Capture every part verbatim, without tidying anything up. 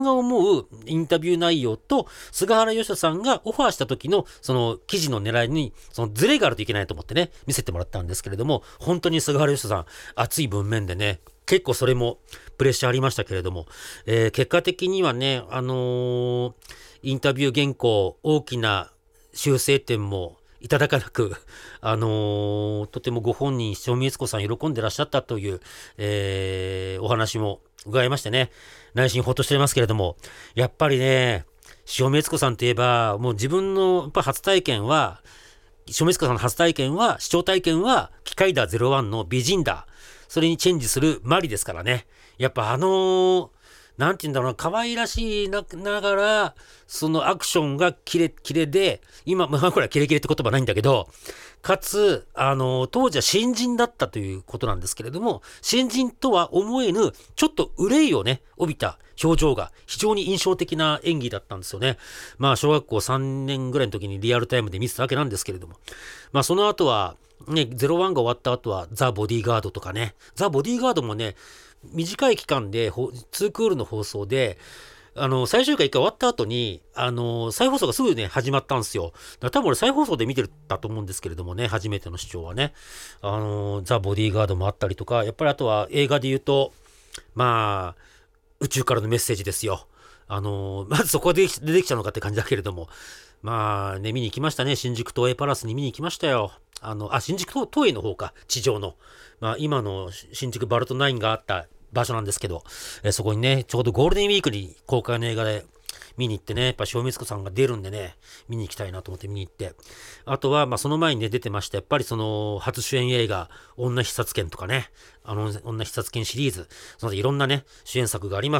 が思うインタビュー内容と菅原義人さんがオファーした時のその記事の狙いにそのズレがあるといけないと思ってね見せてもらったんですけれども、本当に菅原義人さん熱い文面でね結構それもプレッシャーありましたけれども、えー、結果的にはねあのー、インタビュー原稿大きな修正点もいただかなく、あのー、とてもご本人塩見悦子さん喜んでらっしゃったという、えー、お話も伺いましてね、内心ほっとしていますけれども、やっぱりね塩見悦子さんといえばもう自分のやっぱ初体験は塩見悦子さんの初体験は視聴体験は機械だゼロワンの美人だ、それにチェンジするマリですからね。やっぱあのーなんて言うんだろうな、可愛らしいながら、そのアクションがキレキレで、今、まあこれはキレキレって言葉ないんだけど、かつ、あの、当時は新人だったということなんですけれども、新人とは思えぬ、ちょっと憂いをね、帯びた表情が非常に印象的な演技だったんですよね。まあ、小学校さんねんぐらいの時にリアルタイムで見てたわけなんですけれども、まあ、その後は、ね、ゼロワンが終わった後は、ザ・ボディーガードとかね、ザ・ボディーガードもね、短い期間でツークールの放送であの最終回一回終わった後にあの再放送がすぐね始まったんですよ。だから多分俺再放送で見てたと思うんですけれどもね、初めての視聴はねあのザ・ボディーガードもあったりとか、やっぱりあとは映画で言うとまあ宇宙からのメッセージですよ。あのまずそこで出てきたのかって感じだけれども、まあね見に行きましたね。新宿東映パラスに見に行きましたよ。あのあ新宿東映の方か、地上のまあ今の新宿バルトナインがあった場所なんですけど、えー、そこにねちょうどゴールデンウィークに公開の映画で見に行ってね、やっぱ塩見悦子さんが出るんでね見に行きたいなと思って見に行って、あとはまあその前にね出てましたやっぱりその初主演映画女必殺剣とかね、あの女必殺剣シリーズ、そのいろんなね主演作があります。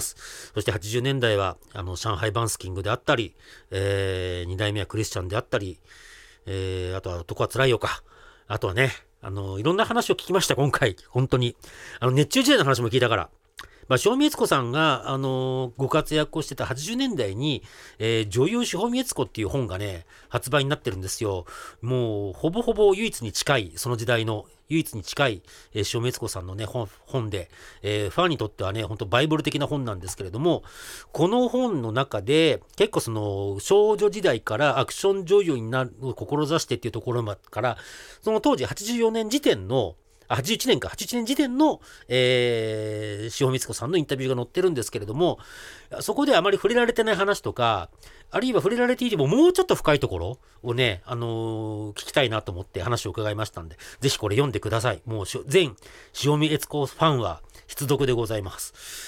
そしてはちじゅうねんだいはあの上海バンスキングであったり、えー、に代目はクリスチャンであったり、えー、あとは男はつらいよか、あとはねあのいろんな話を聞きました今回。本当にあの熱中時代の話も聞いたから、まあ、塩見悦子さんが、あのー、ご活躍をしてたはちじゅうねんだいに、えー、女優塩見悦子っていう本がね発売になってるんですよ。もうほぼほぼ唯一に近い、その時代の唯一に近い、えー、塩見悦子さんのね 本, 本で、えー、ファンにとってはね本当バイブル的な本なんですけれども、この本の中で結構その少女時代からアクション女優になるを志してっていうところからその当時はちじゅうよねん時点のはちじゅういちねんか、はちじゅういちねん時点の、えー、塩見悦子さんのインタビューが載ってるんですけれども、そこであまり触れられてない話とか、あるいは触れられていてももうちょっと深いところをね、あのー、聞きたいなと思って話を伺いましたんで、ぜひこれ読んでください。もう全塩見悦子ファンは必読でございます。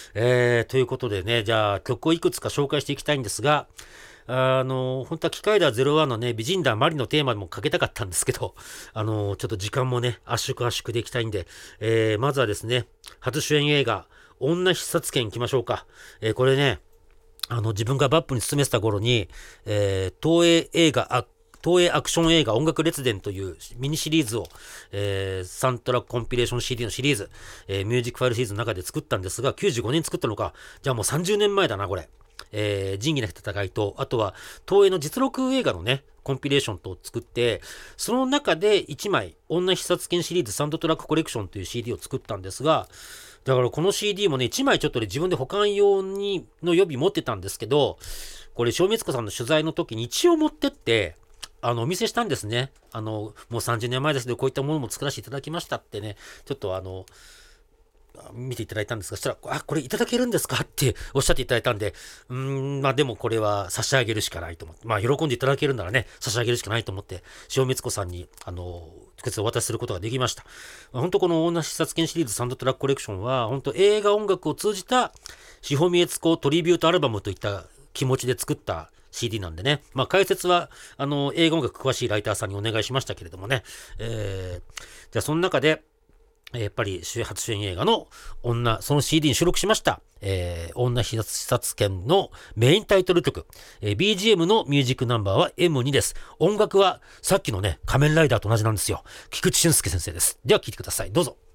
えー、ということでね、じゃあ曲をいくつか紹介していきたいんですが、あの本当は機械だゼロワンのね美人だマリのテーマでもかけたかったんですけど、あのちょっと時間もね圧縮圧縮でいきたいんで、えー、まずはですね初主演映画女必殺剣いきましょうか。えー、これねあの自分がバップに勤めてた頃に、えー、東映映画あ東映アクション映画音楽列伝というミニシリーズを、えー、サントラコンピレーション シーディー のシリーズ、えー、ミュージックファイルシリーズの中で作ったんですが、きゅうじゅうごねん作ったのか、じゃあもうさんじゅうねんまえだなこれ。えー、仁義なき戦いと、あとは東映の実録映画のねコンピレーションと作って、その中でいちまい女必殺剣シリーズサウンドトラックコレクションという シーディー を作ったんですが、だからこの シーディー もねいちまいちょっとね自分で保管用にの予備持ってたんですけど、これ塩見悦子さんの取材の時に一応持ってってあのお見せしたんですね。あのもうさんじゅうねんまえですけどこういったものも作らせていただきましたってね、ちょっとあの見ていただいたんですが、そしたら「あこれいただけるんですか?」っておっしゃっていただいたんで、うーんまあでもこれは差し上げるしかないと思って、まあ喜んでいただけるならね差し上げるしかないと思って塩見悦子さんにあの直接お渡しすることができました。本当この女必殺剣シリーズサウンドトラックコレクションは本当映画音楽を通じた塩見悦子トリビュートアルバムといった気持ちで作った シーディー なんでね、まあ解説はあの映画音楽詳しいライターさんにお願いしましたけれどもね、えー、じゃあその中でやっぱり初主演映画の女、その シーディー に収録しました、えー、女必殺剣のメインタイトル曲、えー、ビージーエム のミュージックナンバーは エムツー です。音楽はさっきのね、仮面ライダーと同じなんですよ。菊池俊介先生です。では聴いてください。どうぞ。